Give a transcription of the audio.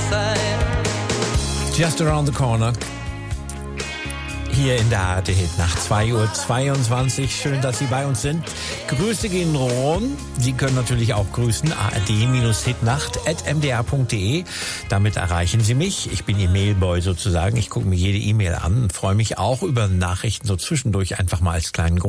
Just Around the Corner. Hier in der ARD Hitnacht, 2:22 Uhr. Schön, dass Sie bei uns sind. Grüße gehen rum. Sie können natürlich auch grüßen. ard-hitnacht@mdr.de. Damit erreichen Sie mich. Ich bin Ihr Mailboy sozusagen. Ich gucke mir jede E-Mail an und freue mich auch über Nachrichten so zwischendurch einfach mal als kleinen Gruß.